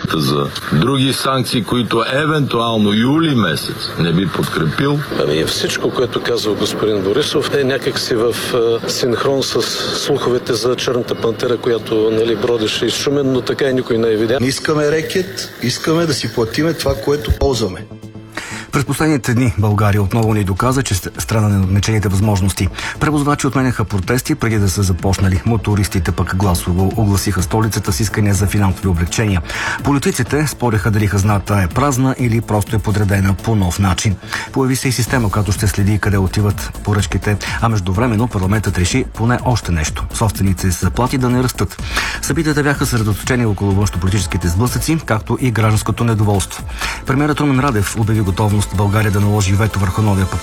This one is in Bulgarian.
идеята за други санкции, които евентуално юли месец не би подкрепил? Всичко, което казва господин Борисов, е някакси в синхрон с слуховете за Черната пантера, която бродеше из Шумен, но така и никой не е видял. Не искаме рекет, искаме да си платиме това, което ползваме. През последните дни България отново ни доказа, че страна на неограничените възможности. Превозвачи отменяха протести преди да са започнали. Мотористите пък гласово огласиха столицата с искания за финансови облекчения. Политиците спореха дали хазната е празна или просто е подредена по нов начин. Появи се и система, която ще следи къде отиват поръчките, а междувременно парламентът реши поне още нещо. Собствениците се заплати да не растат. Събитията бяха съсредоточени около външнополитическите сблъсъци, както и гражданското недоволство. Премиерът Румен Радев обяви готовност България да наложи вето върху новия пакет